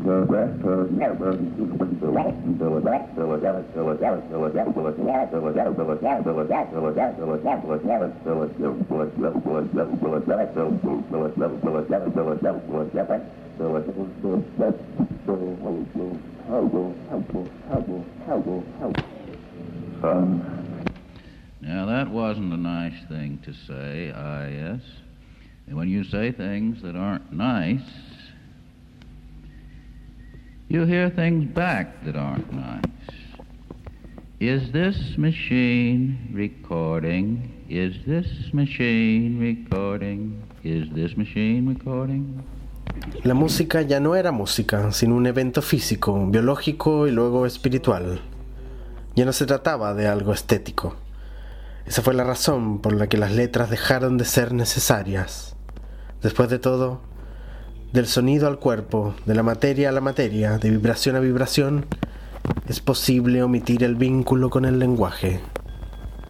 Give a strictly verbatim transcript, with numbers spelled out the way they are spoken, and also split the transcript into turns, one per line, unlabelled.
Now that wasn't a nice thing to say, I S. And when you say things that aren't nice, you hear things back that aren't nice. Is this machine recording? Is this machine recording? Is this machine recording?
La música ya no era música, sino un evento físico, biológico y luego espiritual. Ya no se trataba de algo estético. Esa fue la razón por la que las letras dejaron de ser necesarias. Después de todo, del sonido al cuerpo, de la materia a la materia, de vibración a vibración, es posible omitir el vínculo con el lenguaje.